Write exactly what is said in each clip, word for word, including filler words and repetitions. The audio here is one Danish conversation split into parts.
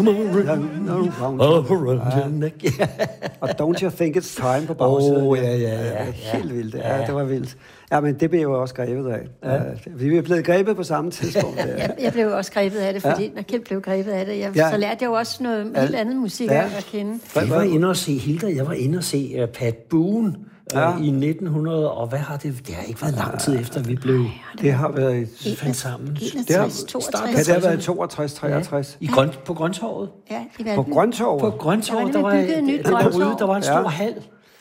Og Don't You Think It's Time på bagsiden. Åh, ja, ja, ja. Helt vildt. Ja, det var vildt. Ja, men det blev jo også grebet af. Ja. Vi er blevet grebet på samme tidspunkt. Ja. jeg, jeg blev også grebet af det, fordi ja. når Kjeld blev grebet af det, jeg, ja. så lærte jeg jo også noget helt andet musik ja. at kende. Jeg var inde og se, Hilda, jeg var inde og se uh, Pat Boone ja. uh, i nitten hundrede, og hvad har det, det har ikke været lang tid efter, vi blev Ej, det, det har været fandt sammen. enogtres, toogtres Ja, det har været toogtres, treogtres. Ja. I grøn, på Grøntorvet? Ja, i på Grøntorvet? På Grøntorvet, der var, der, der, der var en stor ja. hal.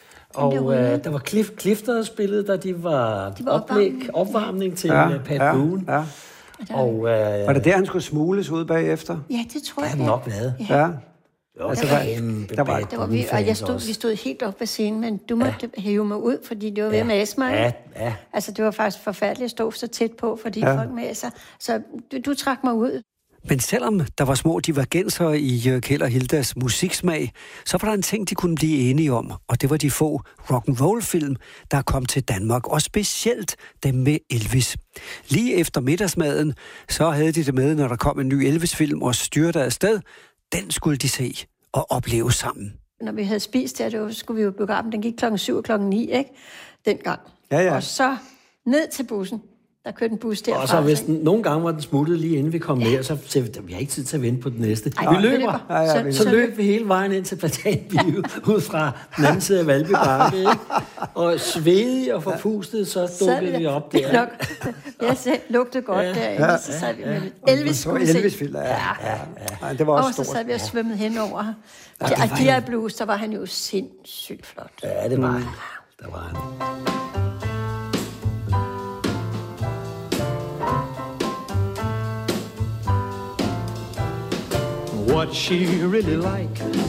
Og øh, der var Cliff, Clifter spillet, da de var, de var oplæg, opvarmning til ja, Pat ja, Boone. Ja. Og, øh, var det der, han skulle smugles ud bagefter? Ja, det tror jeg. Det har nok været. Ja. ja. Jo, altså, der var en der var, der var vi, og jeg stod, vi stod helt op ved scenen, men du måtte ja. hæve mig ud, fordi det var ved ja. at mase mig. Ja, ja. Altså, det var faktisk forfærdeligt at stå så tæt på, fordi ja. folk maser. Så du, du trak mig ud. Men selvom der var små divergenser i Kjeld og Hildas musiksmag, så var der en ting, de kunne blive enige om, og det var de få rock'n'roll-film, der kom til Danmark, og specielt dem med Elvis. Lige efter middagsmaden, så havde de det med, når der kom en ny Elvis-film og styrte afsted. Den skulle de se og opleve sammen. Når vi havde spist der, det skulle vi jo begraven. Den gik klokken syv og klokken ni, ikke? Dengang. Ja, ja. Og så ned til bussen. Der kørte en bus derfra. Og så hvis den, nogle gange var den smuttet lige inden vi kom ja. ned, så sagde vi, vi har ikke tid til at vente på den næste. Ej, vi løber. Ja, ja, så, så løb vi hele vejen ind til Platanbio, ud fra den anden side af Valby Bakke, ikke? Og svedige og forpustet, så dukkede vi op der. Nok, jeg sagde, lugtede godt ja. derinde, ja. så sad vi med ja. Elvis skulle se. Elvis-film, ja. ja. ja. ja. Det var også og stort. så sad vi og svømmede henover. Ja, og Gia Blues, der var han jo sindssygt flot. Ja, det var han. Der var han. What she really like